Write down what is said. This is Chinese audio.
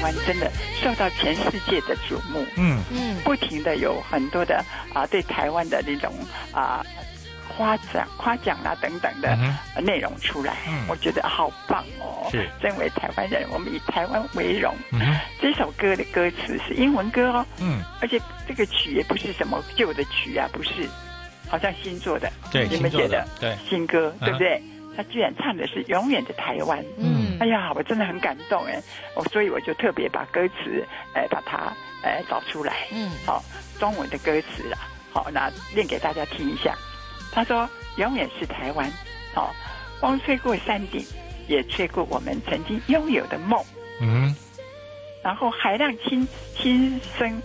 湾真的受到全世界的瞩目，不停的有很多的对台湾的那种夸奖啦等等的内容出来，我觉得好棒哦！身为台湾人，我们以台湾为荣。这首歌的歌词是英文歌哦，而且这个曲也不是什么旧的曲啊，不是，好像新做的， 对， 你们觉得？ 对， 新歌对不对？他居然唱的是永远的台湾，哎呀，我真的很感动哎，所以我就特别把歌词把它找出来，好，中文的歌词啦，好，那念给大家听一下。他说永远是台湾，好，风吹过山顶，也吹过我们曾经拥有的梦，然后海浪轻声